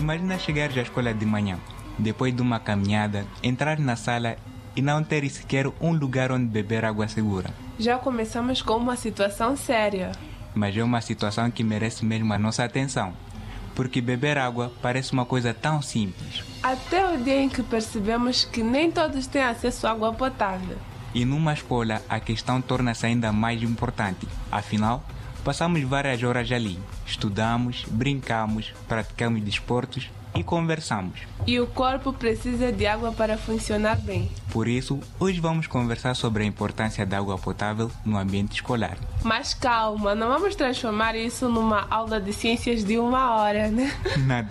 Imagina chegares à escola de manhã, depois de uma caminhada, entrar na sala e não ter sequer um lugar onde beber água segura. Já começamos com uma situação séria. Mas é uma situação que merece mesmo a nossa atenção, porque beber água parece uma coisa tão simples. Até o dia em que percebemos que nem todos têm acesso à água potável. E numa escola a questão torna-se ainda mais importante. Afinal, passamos várias horas ali, estudamos, brincamos, praticamos desportos e conversamos. E o corpo precisa de água para funcionar bem. Por isso, hoje vamos conversar sobre a importância da água potável no ambiente escolar. Mas calma, não vamos transformar isso numa aula de ciências de 1 hora, né? Nada